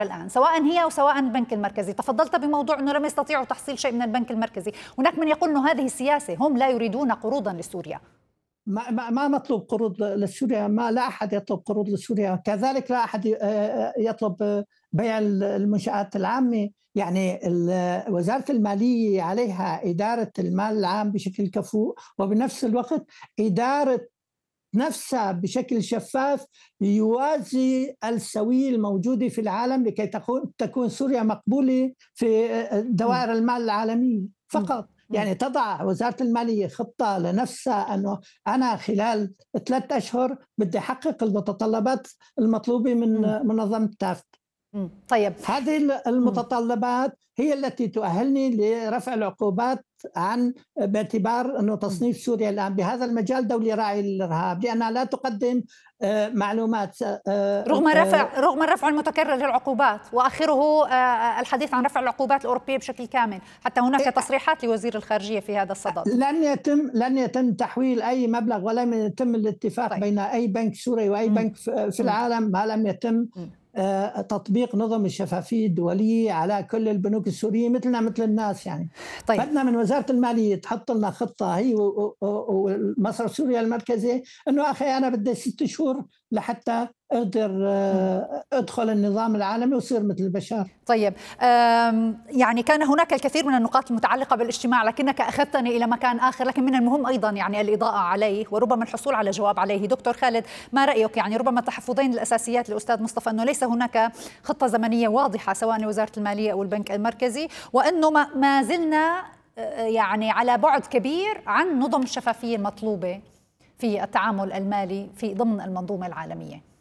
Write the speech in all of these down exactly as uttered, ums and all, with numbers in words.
الآن، سواء هي أو سواء البنك المركزي. تفضلت بموضوع أنه لم يستطيعوا تحصيل شيء من البنك المركزي، هناك من يقول أنه هذه السياسة، هم لا يريدون قروضا لسوريا. ما ما ما مطلوب قروض لسوريا، ما لا أحد يطلب قروض لسوريا، كذلك لا أحد يطلب بيع المنشآت العامة. يعني وزارة المالية عليها إدارة المال العام بشكل كفؤ، وبنفس الوقت إدارة نفسها بشكل شفاف يوازي السوية الموجودة في العالم لكي تكون تكون سوريا مقبولة في دوائر المال العالمية فقط. يعني تضع وزارة المالية خطة لنفسها أنه أنا خلال ثلاثة أشهر بدي أحقق المتطلبات المطلوبة من منظمة تافت. طيب، هذه المتطلبات هي التي تؤهلني لرفع العقوبات عن باعتبار أنه تصنيف سوريا الآن بهذا المجال دولي راعي للإرهاب، لأنها لا تقدم معلومات رغم رفع رغم الرفع المتكرر للعقوبات، واخره الحديث عن رفع العقوبات الأوروبية بشكل كامل، حتى هناك تصريحات لوزير الخارجية في هذا الصدد. لن يتم لن يتم تحويل أي مبلغ، ولم يتم الاتفاق طيب. بين أي بنك سوري وأي م. بنك في العالم ما لم يتم م. تطبيق نظم الشفافية الدولية على كل البنوك السورية مثلنا مثل الناس. يعني طيب. بدنا من وزارة المالية تحط لنا خطة هي ومصرف سوريا المركزي أنه أخي أنا بدي ست شهور لحتى أقدر أدخل النظام العالمي وصير مثل البشر. طيب، يعني كان هناك الكثير من النقاط المتعلقة بالاجتماع، لكنك أخذتني إلى مكان آخر، لكن من المهم أيضا يعني الإضاءة عليه وربما الحصول على جواب عليه. دكتور خالد، ما رأيك؟ يعني ربما التحفظين الأساسيات للأستاذ مصطفى أنه ليس هناك خطة زمنية واضحة سواء لوزارة المالية أو البنك المركزي، وأنه ما زلنا يعني على بعد كبير عن نظم الشفافية المطلوبة في التعامل المالي في ضمن المنظومة العالمية.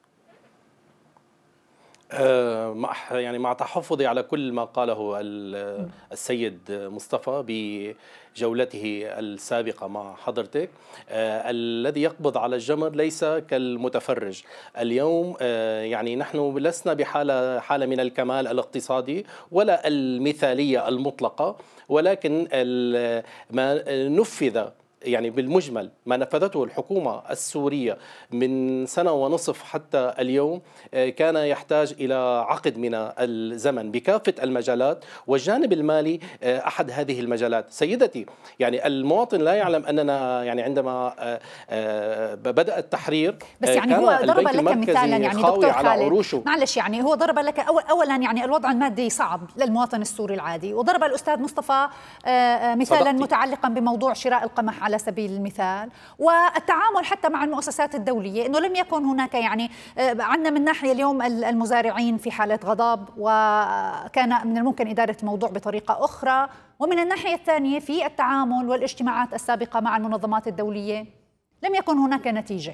مع يعني مع تحفظي على كل ما قاله السيد مصطفى بجولته السابقة مع حضرتك، الذي يقبض على الجمر ليس كالمتفرج. اليوم يعني نحن لسنا بحالة حالة من الكمال الاقتصادي ولا المثالية المطلقة، ولكن ما نفذ يعني بالمجمل ما نفذته الحكومة السورية من سنة ونصف حتى اليوم كان يحتاج إلى عقد من الزمن بكافة المجالات، والجانب المالي أحد هذه المجالات. سيدتي، يعني المواطن لا يعلم أننا يعني عندما بدأ التحرير بس يعني كان هو ضرب لك مثالا، يعني دكتور خالد معلش، يعني هو ضرب لك أولا يعني الوضع المادي صعب للمواطن السوري العادي، وضرب الأستاذ مصطفى مثالا صدقتي. متعلقا بموضوع شراء القمح على سبيل المثال، والتعامل حتى مع المؤسسات الدولية، أنه لم يكن هناك يعني عندنا من ناحية اليوم المزارعين في حالة غضب وكان من الممكن إدارة الموضوع بطريقة أخرى، ومن الناحية الثانية في التعامل والاجتماعات السابقة مع المنظمات الدولية لم يكن هناك نتيجة.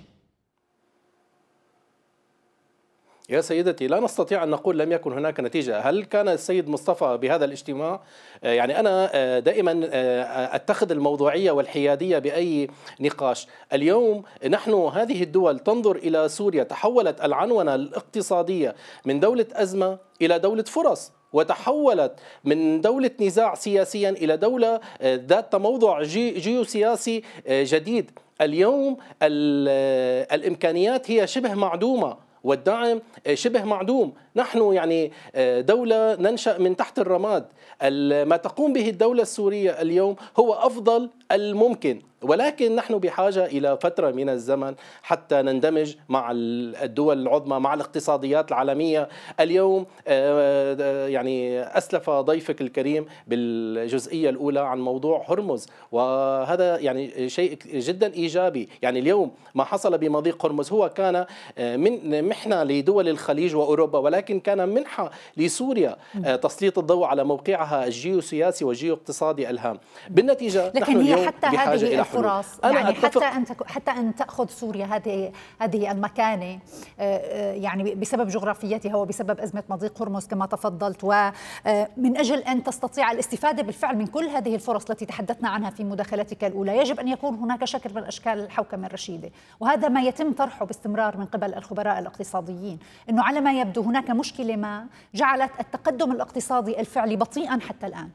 يا سيدتي، لا نستطيع أن نقول لم يكن هناك نتيجة. هل كان السيد مصطفى بهذا الاجتماع؟ يعني أنا دائما أتخذ الموضوعية والحيادية بأي نقاش. اليوم نحن هذه الدول تنظر إلى سوريا، تحولت العنونة الاقتصادية من دولة أزمة إلى دولة فرص، وتحولت من دولة نزاع سياسيا إلى دولة ذات تموضع جي جيوسياسي جديد. اليوم الإمكانيات هي شبه معدومة والدعم شبه معدوم. نحن يعني دولة ننشأ من تحت الرماد. ما تقوم به الدولة السورية اليوم هو أفضل الممكن، ولكن نحن بحاجة إلى فترة من الزمن حتى نندمج مع الدول العظمى، مع الاقتصاديات العالمية. اليوم يعني أسلف ضيفك الكريم بالجزئية الأولى عن موضوع هرمز، وهذا يعني شيء جدا إيجابي. يعني اليوم ما حصل بمضيق هرمز هو كان من محنة لدول الخليج وأوروبا، ولكن كان منحة لسوريا تسليط الضوء على موقعها الجيوسياسي والجيو-اقتصادي الهام. بالنتيجة لكن نحن هي اليوم حتى بحاجة هذه إلى الفرص، يعني حتى أن حتى أن تأخذ سوريا هذه هذه المكانة يعني بسبب جغرافيتها وبسبب أزمة مضيق هرمز كما تفضلت، ومن أجل أن تستطيع الاستفادة بالفعل من كل هذه الفرص التي تحدثنا عنها في مداخلتك الأولى، يجب أن يكون هناك شكل من أشكال الحوكمة الرشيدة، وهذا ما يتم طرحه باستمرار من قبل الخبراء الاقتصاديين، أنه على ما يبدو هناك مشكلة ما جعلت التقدم الاقتصادي الفعلي بطيئا حتى الآن.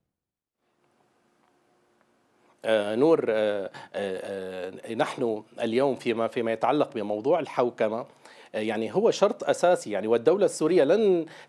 آه نور، آه آه نحن اليوم فيما فيما يتعلق بموضوع الحوكمة، يعني هو شرط أساسي يعني، والدولة السورية لن